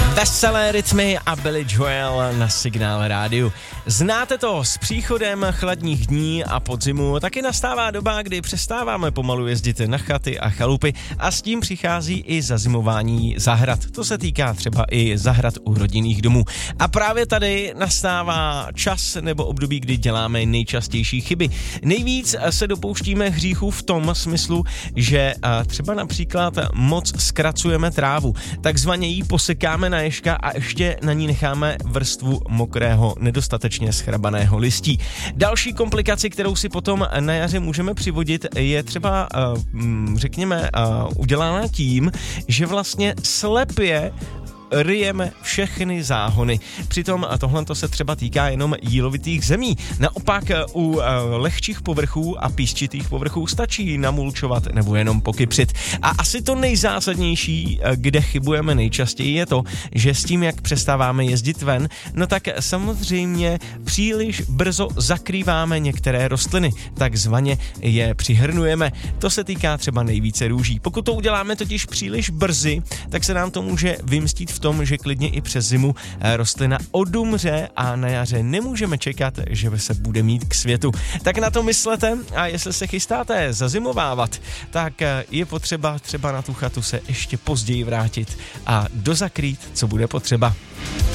Veselé rytmy a Billy Joel na Signál rádiu. Znáte to, s příchodem chladních dní a podzimu taky nastává doba, kdy přestáváme pomalu jezdit na chaty a chalupy a s tím přichází i zazimování zahrad. To se týká třeba i zahrad u rodinných domů. A právě tady nastává čas nebo období, kdy děláme nejčastější chyby. Nejvíc se dopouštíme hříchů v tom smyslu, že třeba například moc zkracujeme trávu, takzvaně ji posekáme na ježka a ještě na ní necháme vrstvu mokrého, nedostatečně schrabaného listí. Další komplikaci, kterou si potom na jaře můžeme přivodit, je třeba, řekněme, udělána tím, že vlastně slepě ryjeme všechny záhony. Přitom tohle se třeba týká jenom jílovitých zemí. Naopak u lehčích povrchů a písčitých povrchů stačí namulčovat nebo jenom pokypřit. A asi to nejzásadnější, kde chybujeme nejčastěji, je to, že s tím, jak přestáváme jezdit ven, no tak samozřejmě příliš brzo zakrýváme některé rostliny, takzvaně je přihrnujeme. To se týká třeba nejvíce růží. Pokud to uděláme totiž příliš brzy, tak se nám to může vymstít v tom, že klidně i přes zimu rostlina odumře a na jaře nemůžeme čekat, že se bude mít k světu. Tak na to myslete a jestli se chystáte zazimovávat, tak je potřeba třeba na tu chatu se ještě později vrátit a dozakrýt, co bude potřeba.